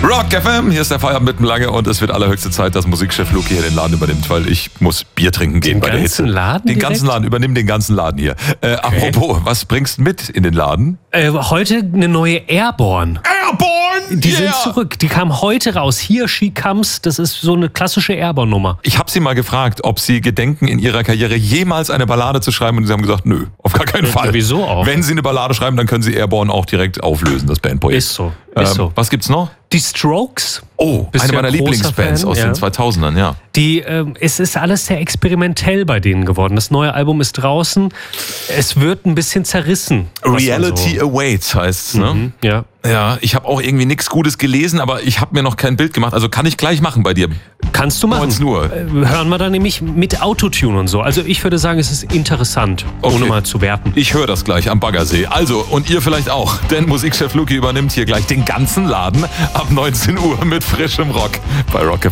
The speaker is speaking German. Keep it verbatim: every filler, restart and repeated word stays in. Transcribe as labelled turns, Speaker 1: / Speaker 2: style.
Speaker 1: Rock F M, hier ist der Feierabend mit dem Lange und es wird allerhöchste Zeit, dass Musikchef Luki hier den Laden übernimmt, weil ich muss Bier trinken gehen
Speaker 2: den
Speaker 1: bei der Hitze.
Speaker 2: Den ganzen Laden?
Speaker 1: Den
Speaker 2: direkt?
Speaker 1: ganzen Laden, übernimm den ganzen Laden hier. Äh, okay. Apropos, was bringst du mit in den Laden?
Speaker 2: Äh, heute eine neue Airborne.
Speaker 1: Airborne?
Speaker 2: Die
Speaker 1: yeah.
Speaker 2: sind zurück. Die kam heute raus. Here She Comes. Das ist so eine klassische Airborne-Nummer.
Speaker 1: Ich habe sie mal gefragt, ob sie gedenken, in ihrer Karriere jemals eine Ballade zu schreiben und sie haben gesagt, nö, auf gar keinen Fall.
Speaker 2: Ja, wieso auch?
Speaker 1: Wenn sie eine Ballade schreiben, dann können sie Airborne auch direkt auflösen, das Bandprojekt.
Speaker 2: Ist so. Ist
Speaker 1: ähm,
Speaker 2: so.
Speaker 1: Was gibt's noch?
Speaker 2: Die Strokes.
Speaker 1: Oh,
Speaker 2: Bist
Speaker 1: eine
Speaker 2: ja
Speaker 1: meiner Lieblingsbands
Speaker 2: Fan,
Speaker 1: aus
Speaker 2: ja.
Speaker 1: den zweitausendern, ja.
Speaker 2: Die, äh, es ist alles sehr experimentell bei denen geworden. Das neue Album ist draußen. Es wird ein bisschen zerrissen.
Speaker 1: Reality so. Awaits heißt's, ne?
Speaker 2: Mhm, ja.
Speaker 1: Ja, ich habe auch irgendwie nichts Gutes gelesen, aber ich habe mir noch kein Bild gemacht. Also kann ich gleich machen bei dir.
Speaker 2: Kannst du machen.
Speaker 1: neunzehn Uhr.
Speaker 2: Äh, hören wir dann nämlich mit Autotune und so. Also ich würde sagen, es ist interessant,
Speaker 1: Okay.
Speaker 2: ohne mal zu werten.
Speaker 1: Ich höre das gleich am Baggersee. Also, und ihr vielleicht auch. Denn Musikchef Luki übernimmt hier gleich den ganzen Laden ab neunzehn Uhr mit frischem Rock bei Rock F M.